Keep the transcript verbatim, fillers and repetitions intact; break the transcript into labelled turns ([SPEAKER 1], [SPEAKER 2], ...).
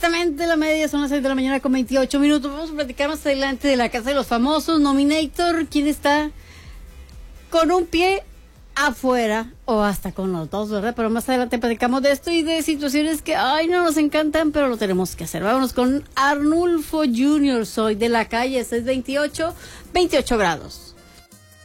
[SPEAKER 1] Exactamente la media, son las seis de la mañana con veintiocho minutos. Vamos a platicar más adelante de la Casa de los Famosos, Nominator, quién está con un pie afuera o hasta con los dos, ¿verdad? Pero más adelante platicamos de esto y de situaciones que, ay, no nos encantan, pero lo tenemos que hacer. Vámonos con Arnulfo junior, soy de la calle, seis veintiocho, veintiocho grados.